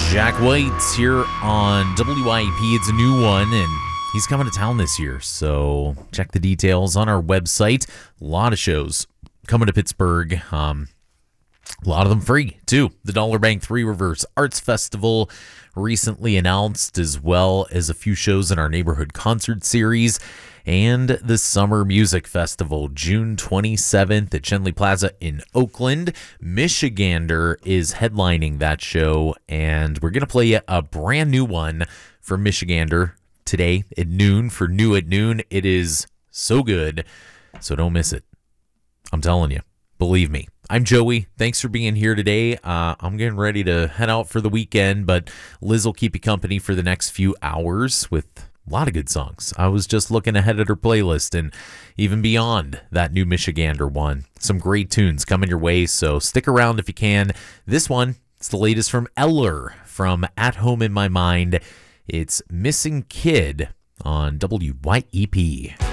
Jack White's here on WIP. It's a new one, and he's coming to town this year, so check the details on our website. A lot of shows coming to Pittsburgh. A lot of them free, too. The Dollar Bank 3 Reverse Arts Festival recently announced, as well as a few shows in our neighborhood concert series, and the Summer Music Festival, June 27th at Schenley Plaza in Oakland. Michigander is headlining that show, and we're going to play you a brand new one for Michigander today at noon for New at Noon. It is so good, so don't miss it. I'm telling you, believe me. I'm Joey. Thanks for being here today. I'm getting ready to head out for the weekend, but Liz will keep you company for the next few hours with a lot of good songs. I was just looking ahead at her playlist and even beyond that new Michigander one. Some great tunes coming your way, so stick around if you can. This one, it's the latest from Eller from At Home in My Mind. It's Missing Kid on WYEP.